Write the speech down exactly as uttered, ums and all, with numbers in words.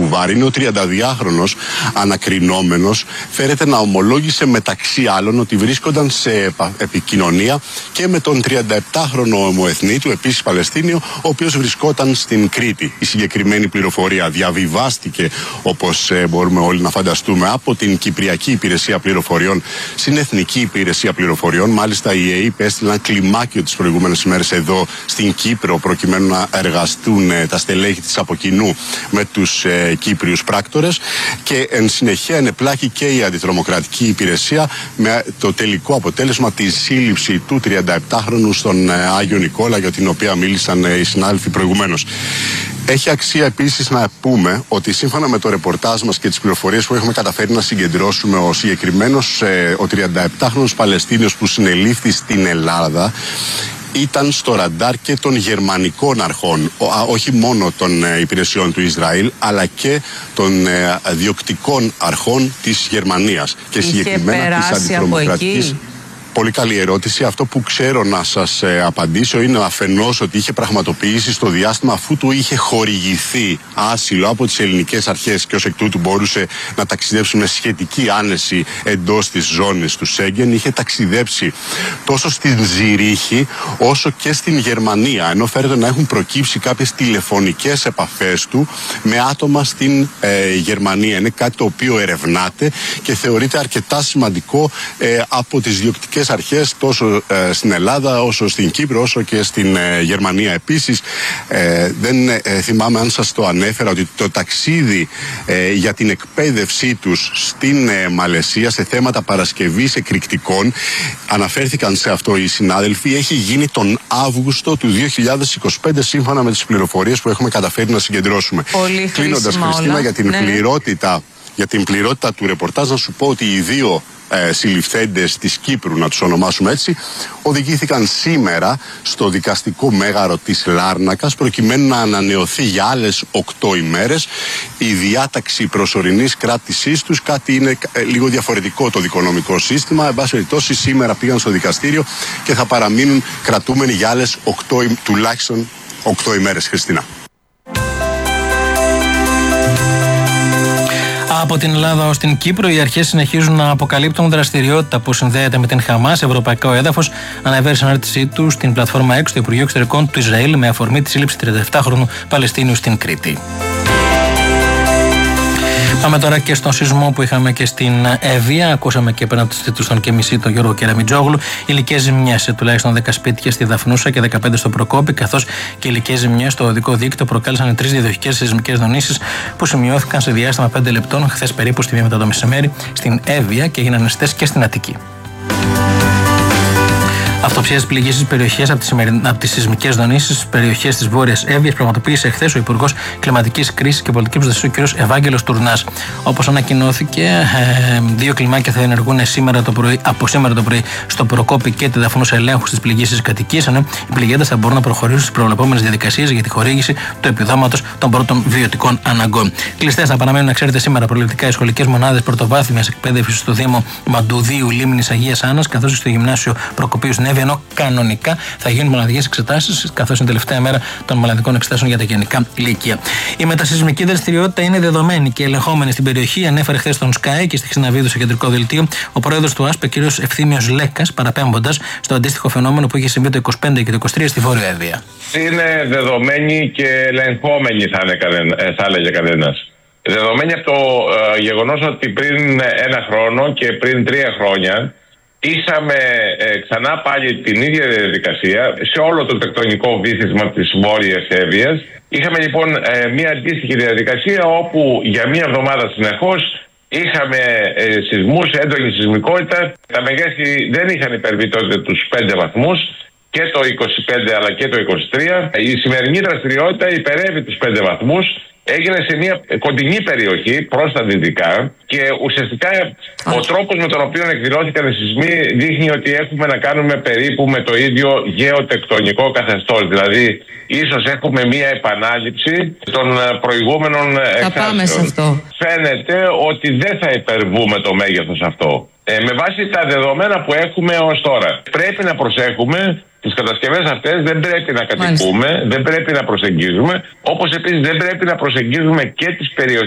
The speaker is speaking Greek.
Κουβάρη είναι ο τριανταδυάχρονος ανακρινόμενος. Φέρεται να ομολόγησε μεταξύ άλλων ότι βρίσκονταν σε επικοινωνία και με τον τριανταεπτάχρονο ομοεθνή του, επίσης Παλαιστίνιο, ο οποίος βρισκόταν στην Κρήτη. Η συγκεκριμένη πληροφορία διαβιβάστηκε, όπως ε, μπορούμε όλοι να φανταστούμε, από την Κυπριακή Υπηρεσία Πληροφοριών στην Εθνική Υπηρεσία Πληροφοριών. Μάλιστα, η ΕΕΠ έστειλε ένα κλιμάκιο τις προηγούμενες ημέρες εδώ στην Κύπρο, προκειμένου να εργαστούν ε, τα στελέχη της από κοινού με τους ε, Κύπριους πράκτορες. Και εν συνεχεία ενεπλάκη και η Αντιτρομοκρατική Υπηρεσία με το τελικό αποτέλεσμα τη σύλληψη του τριανταεπτάχρονου στον ε, Άγιο Νικόλα, για την οποία μίλησαν ε, οι συνάδελφοι προηγουμένως. Έχει αξία επίσης να πούμε ότι σύμφωνα με το ρεπορτάζ μας και τις πληροφορίες που έχουμε καταφέρει να συγκεντρώσουμε, ο συγκεκριμένος ε, ο τριανταεπτάχρονος Παλαιστίνιος που συνελήφθη στην Ελλάδα ήταν στο ραντάρ και των γερμανικών αρχών, όχι μόνο των ε, υπηρεσιών του Ισραήλ, αλλά και των ε, διοκτικών αρχών της Γερμανίας και είχε συγκεκριμένα της Αντιτρομοκρατικής. Πολύ καλή ερώτηση. Αυτό που ξέρω να σας ε, απαντήσω είναι αφενός ότι είχε πραγματοποιήσει στο διάστημα, αφού του είχε χορηγηθεί άσυλο από τις ελληνικές αρχές και ως εκ τούτου μπορούσε να ταξιδέψει με σχετική άνεση εντός της ζώνης του Σέγγεν, είχε ταξιδέψει τόσο στην Ζηρίχη όσο και στην Γερμανία, ενώ φέρεται να έχουν προκύψει κάποιες τηλεφωνικές επαφές του με άτομα στην ε, Γερμανία. Είναι κάτι το οποίο ερευνάται και θεωρείται αρκετά σημαντικό ε, από τις διοκτικές αρχές τόσο ε, στην Ελλάδα όσο στην Κύπρο όσο και στην ε, Γερμανία. Επίσης ε, δεν ε, θυμάμαι αν σας το ανέφερα ότι το ταξίδι ε, για την εκπαίδευσή τους στην ε, Μαλαισία σε θέματα παρασκευής εκρηκτικών, αναφέρθηκαν σε αυτό οι συνάδελφοι, έχει γίνει τον Αύγουστο του δύο χιλιάδες είκοσι πέντε σύμφωνα με τις πληροφορίες που έχουμε καταφέρει να συγκεντρώσουμε. Κλείνοντας, Χριστίνα, για την, ναι. πληρότητα, για την πληρότητα του ρεπορτάζ, να σου πω ότι οι δύο Ε, συλληφθέντες της Κύπρου, να τους ονομάσουμε έτσι, οδηγήθηκαν σήμερα στο δικαστικό μέγαρο της Λάρνακας προκειμένου να ανανεωθεί για άλλες οκτώ ημέρες η διάταξη προσωρινής κράτησής τους. Κάτι είναι ε, λίγο διαφορετικό το δικονομικό σύστημα. Εν πάση περιπτώσει, σήμερα πήγαν στο δικαστήριο και θα παραμείνουν κρατούμενοι για άλλες οκτώ, τουλάχιστον οκτώ ημέρες, Χριστίνα. Από την Ελλάδα ως την Κύπρο, οι αρχές συνεχίζουν να αποκαλύπτουν δραστηριότητα που συνδέεται με την Χαμάς σε ευρωπαϊκό έδαφος. Αναβέρει στην ανάρτησή του στην πλατφόρμα X του Υπουργείου Εξωτερικών του Ισραήλ με αφορμή τη σύλληψη τριανταεπτάχρονου Παλαιστίνιου στην Κρήτη. Πάμε τώρα και στον σεισμό που είχαμε και στην Εύβοια. Ακούσαμε και πέραν από τους τίτλους των και μισή τον Γιώργο Κεραμιτζόγλου. Υλικές ζημιές σε τουλάχιστον δέκα σπίτια στη Δαφνούσα και δεκαπέντε στο Προκόπη, καθώς και υλικές ζημιές στο οδικό δίκτυο προκάλεσαν τρεις διαδοχικές σεισμικές δονήσεις που σημειώθηκαν σε διάστημα πέντε λεπτών χθες περίπου στη μία μετά το μεσημέρι στην Εύβοια και έγιναν αισθητές και στην Αττική. Αυτοψίες πληγής στις περιοχές από τις, από τις σεισμικές δονήσεις στις περιοχές της Βόρειας Εύβοιας πραγματοποίησε εχθές ο Υπουργός Κλιματικής Κρίσης και Πολιτικής Προστασίας, ο κ. Ευάγγελος Τουρνάς. Όπως ανακοινώθηκε, ε, δύο κλιμάκια θα ενεργούν σήμερα το πρωί, από σήμερα το πρωί στο Προκόπη και τη Δαφνούσα ελέγχου στις πληγής της κατοικίας, ενώ οι πληγέντες θα μπορούν να προχωρήσουν στις προβλεπόμενες διαδικασίες για τη χορήγηση του επιδόματος των πρώτων βιωτικών αναγκών. Κλειστές θα παραμένουν, να ξέρετε, σήμερα προληπτικά οι σχολικές μονάδες πρωτοβάθμιας εκπαίδευσης στο Δήμο Μαντουδίου Λίμνης Αγίας Άννας, καθώς και στο Γυμνάσιο Προκοπίου στην Εύβοια, ενώ κανονικά θα γίνουν μοναδικές εξετάσεις, καθώς είναι τελευταία μέρα των μοναδικών εξετάσεων για τα γενικά λύκεια. Η μετασεισμική δραστηριότητα είναι δεδομένη και ελεγχόμενη στην περιοχή, ανέφερε χθες στον ΣΚΑΕ και στη Χρυσιναβίδου στο κεντρικό δελτίο ο πρόεδρος του ΑΣΠ, κ. Ευθύμιος Λέκας, παραπέμποντας στο αντίστοιχο φαινόμενο που είχε συμβεί το είκοσι πέντε και το είκοσι τρία στη Βόρεια Εύβοια. Είναι δεδομένη και ελεγχόμενη, θα, θα έλεγε κανένας. Δεδομένη από το ε, γεγονός ότι πριν ένα χρόνο και πριν τρία χρόνια είχαμε ε, ξανά πάλι την ίδια διαδικασία σε όλο το τεκτονικό βύθισμα της Βόρειας Εύβοιας. Είχαμε λοιπόν ε, μια αντίστοιχη διαδικασία όπου για μια εβδομάδα συνεχώς είχαμε ε, σεισμούς, έντονη σεισμικότητα. Τα μεγέθη δεν είχαν υπερβεί τότε τους πέντε βαθμούς και το είκοσι πέντε αλλά και το είκοσι τρία. Η σημερινή δραστηριότητα υπερεύει τους πέντε βαθμούς. Έγινε σε μια κοντινή περιοχή προς τα δυτικά και ουσιαστικά ο τρόπος με τον οποίο εκδηλώθηκαν οι σεισμοί δείχνει ότι έχουμε να κάνουμε περίπου με το ίδιο γεωτεκτονικό καθεστώς. Δηλαδή ίσως έχουμε μια επανάληψη των προηγούμενων εξάρτησεων. Θα πάμε σε αυτό. Φαίνεται ότι δεν θα υπερβούμε το μέγεθος αυτό. Ε, με βάση τα δεδομένα που έχουμε ως τώρα. Πρέπει να προσέχουμε τις κατασκευές αυτές, δεν πρέπει να κατοικούμε, δεν πρέπει να προσεγγίζουμε, όπως επίσης δεν πρέπει να προσεγγίζουμε και τις περιοχές